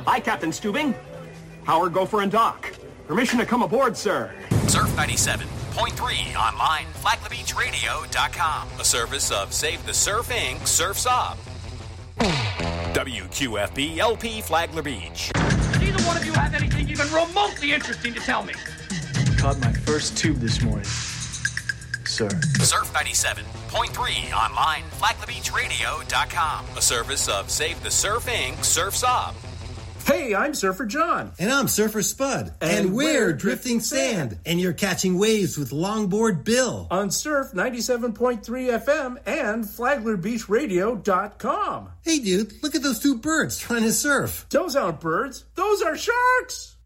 Hi, Captain Stubing. Howard, Gopher, and Doc. Permission to come aboard, sir. Surf 97.3 online, FlaglerBeachRadio.com. A service of Save the Surf Inc. Surf's Up. WQFB LP Flagler Beach. Neither one of you have anything even remotely interesting to tell me. Caught my first tube this morning, sir. Surf 97.3 online, FlaglerBeachRadio.com. A service of Save the Surf Inc. Surf's Up. Hey, I'm Surfer John. And I'm Surfer Spud. And we're Drifting Sand. And you're catching waves with Longboard Bill. On Surf 97.3 FM and FlaglerBeachRadio.com. Hey, dude, look at those two birds trying to surf. Those aren't birds. Those are sharks.